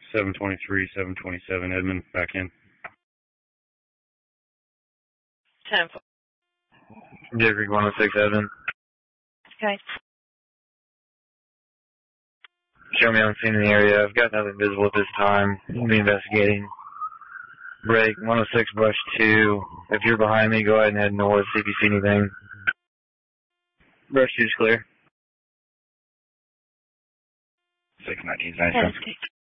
723, 727, Edmund, back in. 10. District 106, Edmund. Okay. Show me on scene in the area. I've got nothing visible at this time. We'll be investigating. Break 106, brush 2. If you're behind me, go ahead and head north, see if you see anything. Brush 2's clear. 619, 97.